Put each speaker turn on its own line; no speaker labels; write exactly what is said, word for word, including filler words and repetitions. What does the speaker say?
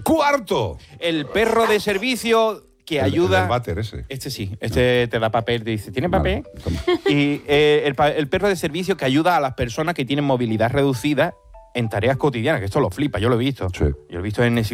Cuarto.
El perro de servicio que
El-
ayuda...
el del váter ese.
Este sí, este te da papel, te dice, ¿tiene
Vale,
papel?
toma.
Y eh, el, pa- el perro de servicio que ayuda a las personas que tienen movilidad reducida en tareas cotidianas, que esto lo flipa, yo lo he visto.
Sí.
Yo lo he visto en